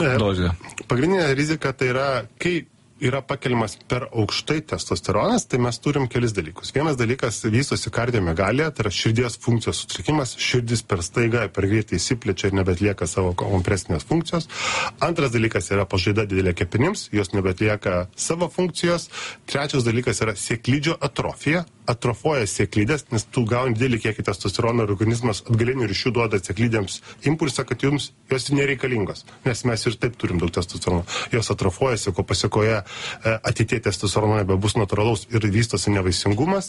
dozė? Pagrindinė rizika tai yra, kai yra pakeliamas per aukštai testosteronas, tai mes turim kelis dalykus. Vienas dalykas vystosi kardiomegalija, tai yra širdies funkcijos sutrikimas, širdis per staigą, per greitai įsiplečia ir nebetlieka savo kompresinės funkcijos. Antras dalykas yra pažaida didelė kepenims, jos nebetlieka savo funkcijos. Trečias dalykas yra sėklidžio atrofija. Atrofuoja sėklidės, nes tu gauni didelį kiekį testosterono ir organizmas atgalinių ryšių duoda sėklidėms impulsą, kad jums jos nereikalingos, nes mes ir taip turim daug testosterono. Jos atrofuojasi, ko pasiekoje ateitie testosterono nebebus natūralaus ir vystosi nevaisingumas.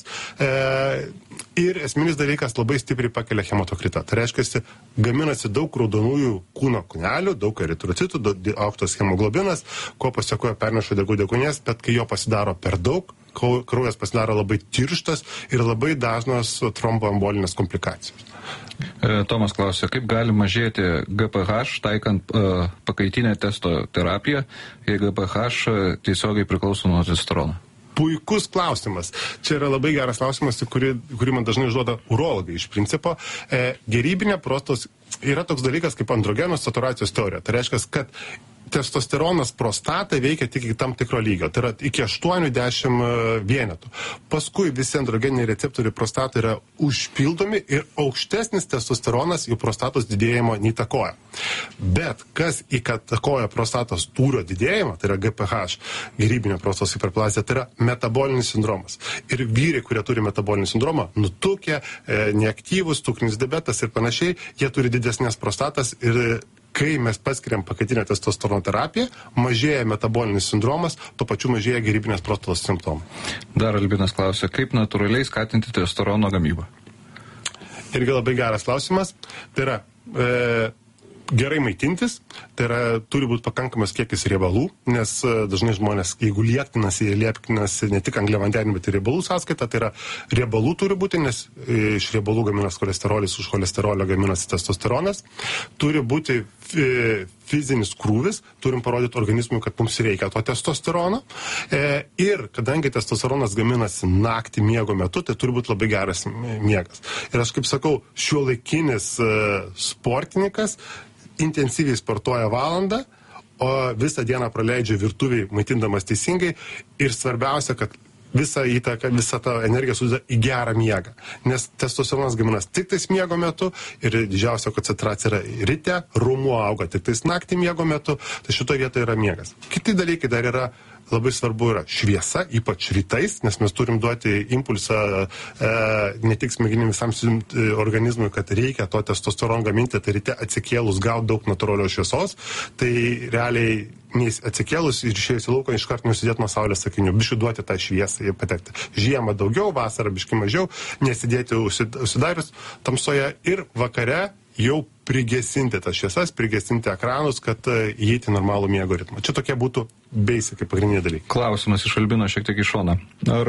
Ir esminis dalykas labai stipriai pakelia hematokritą. Tai reiškia, gaminasi daug raudonųjų kūno kūnelių, daug eritrocitų, aukštas hemoglobinas, ko pasiekoje perneša deguonies, bet kai jo pasidaro per daug, kraujas pasidaro labai tirštas ir labai dažnos tromboembolinės komplikacijos. Tomas klausė, kaip gali mažėti GPH taikant pakaitinę testoterapiją, jei GPH tiesiogiai priklauso nuo testosterono? Puikus klausimas. Čia yra labai geras klausimas, kurį man dažnai užduoda urologai iš principo. Gerybinė prostatos yra toks dalykas kaip androgenų saturacijos teorija. Tai reiškia, kad testosteronas prostatą veikia tik iki tam tikro lygio, tai yra iki 80 vienetų. Paskui visi androgeniniai receptoriai prostatą yra užpildomi ir aukštesnis testosteronas jų prostatos didėjimo neįtakoja. Bet kas įtakoja prostatos tūrio didėjimą, tai yra GPH, gerybinė prostatos hiperplazija, tai yra metabolinis sindromas. Ir vyrai, kurie turi metabolinį sindromą, nutukę, neaktyvus, cukrinis diabetas ir panašiai, jie turi didesnės prostatas ir kai mes paskiriam pakaitinę testosterono terapiją, mažėja metabolinis sindromas, tuo pačiu mažėja gerybinės prostatos simptomai. Dar Albinas klausė, kaip natūraliai skatinti testosterono gamybą? Irgi labai geras klausimas. Tai yra gerai maitintis, tai yra turi būti pakankamas kiekis riebalų, nes dažnai žmonės, jeigu liektinasi, jie liektinasi ne tik angliavandenių, bet ir riebalų sąskaita, tai yra riebalų turi būti, nes iš riebalų gaminas cholesterolis, už cholesterolio gaminasi testosteronas, turi būti fizinis krūvis, turim parodyti organizmui, kad mums reikia to testosterono ir kadangi testosteronas gaminasi naktį miego metu, tai turi būti labai geras miegas. Ir aš kaip sakau, šiuolaikinis sportininkas intensyviai sportuoja valandą, o visą dieną praleidžia virtuviai maitindamas teisingai ir svarbiausia, kad visą įtaką, visą tą energiją sudeda į gerą miegą. Nes testosteronas gaminas tik tais miego metu ir didžiausia koncentracija yra ryte, raumuo auga tik tais naktį miego metu, tai šitoje vietoje yra miegas. Kiti dalykai dar yra labai svarbu yra šviesa, ypač rytais, nes mes turim duoti impulsą ne tik smegenim visam organizmui, kad reikia to testosterono gaminti, tai ryte atsikėlus gauti daug natūralios šviesos, tai realiai atsikėlus ir išėjus į lauką iškart nusidėti nuo saulės akinių, biškai duoti tą šviesą ir patekti. Žiemą daugiau, vasarą biškai mažiau, nesidėti užsidarius tamsoje ir vakare jau prigesinti tas šviesas, prigesinti ekranus, kad įeiti normalų miego ritmą. Čia tokie būtų basic pagrindiniai dalykai. Klausimas iš Albino šiek tiek iš šono. Ar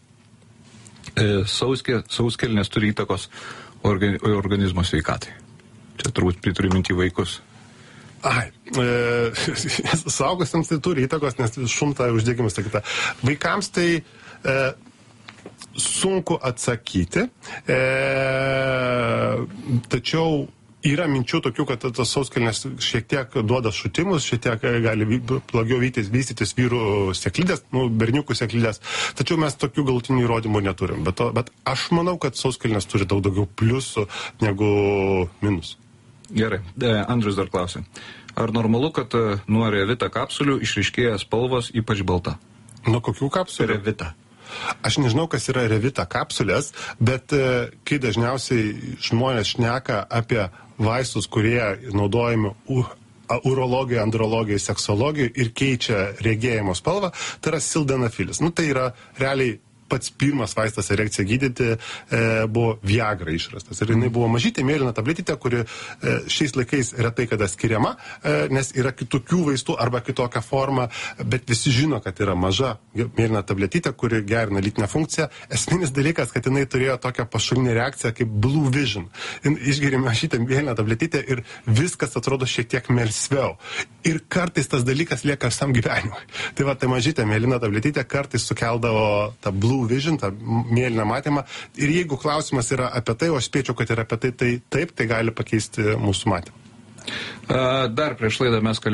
sauskelnės turi įtakos organizmo sveikatai? Čia turbūt turi minti vaikus. Suaugusiems tai turi įtakos, nes šumta uždegimas sakita. Vaikams tai sunku atsakyti, tačiau yra minčių tokių, kad tos sauskelnės šiek tiek duoda šutimus, šiek tiek gali blogiau vystytis vyrų sėklidės, berniukų sėklidės, tačiau mes tokių galutinių įrodymų neturim. Bet aš manau, kad sauskelnės turi daug daugiau pliusų negu minusų. Gerai, Andrius dar klausė. Ar normalu, kad nuo Revita kapsulių išryškėja spalvos ypač balta? Nuo kokių kapsulių? Revita. Aš nežinau, kas yra Revita kapsulės, bet kai dažniausiai žmonės šneka apie vaistus, kurie naudojami urologijoje, andrologijoje, seksologijoje ir keičia regėjimo spalvą, tai yra sildenafilis. Tai yra realiai pats pirmas vaistas erekciją gydyti buvo Viagra išrastas. Ir jinai buvo mažytė mėlyna tabletytė, kuri šiais laikais retai kada skiriama, nes yra kitokių vaistų arba kitokia forma, bet visi žino, kad yra maža mėlyna tabletytė, kuri gerina lytinę funkciją. Esminis dalykas, kad jinai turėjo tokią pašalinę reakciją kaip Blue Vision. Išgerime šitą mėlyną tabletytę ir viskas atrodo šiek tiek melsviau. Ir kartais tas dalykas lieka visam gyvenimui. Tai ta mažytė mėlyna tabletytė kartais sukeldavo tą Blue Vision, tą mėlyną matymą. Ir jeigu klausimas yra apie tai, o aš spėčiau, kad yra apie tai, tai taip, tai gali pakeisti mūsų matymą. Dar prieš laidą mes kalbėjome